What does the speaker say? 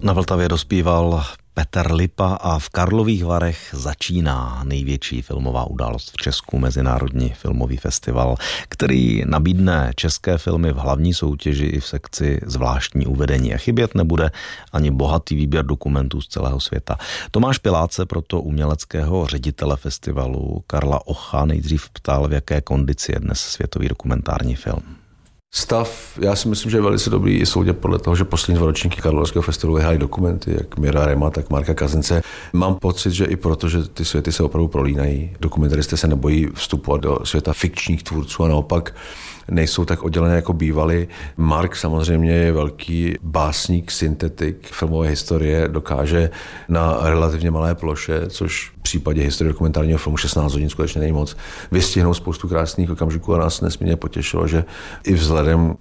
Na Vltavě dospíval Petr Lipa a v Karlových Varech začíná největší filmová událost v Česku, Mezinárodní filmový festival, který nabídne české filmy v hlavní soutěži i v sekci zvláštní uvedení. A chybět nebude ani bohatý výběr dokumentů z celého světa. Tomáš Piláce, proto uměleckého ředitele festivalu Karla Ocha, nejdřív ptal, v jaké kondici je dnes světový dokumentární film. Stav, já si myslím, že je velice dobrý i soudě podle toho, že poslední 2 ročníky Karlovarského festivalu vyhrály dokumenty, jak Mira Rema, tak Marka Kazence. Mám pocit, že i proto, že ty světy se opravdu prolínají. Dokumentaristé se nebojí vstupovat do světa fikčních tvůrců a naopak nejsou tak oddělené, jako bývaly. Mark samozřejmě je velký básník, syntetik filmové historie, dokáže na relativně malé ploše, což v případě historie dokumentárního filmu 16 hodin skutečně není moc, vystihnout spoustu krásných okamžiků a nás nesmírně potěšilo, že i vzhledem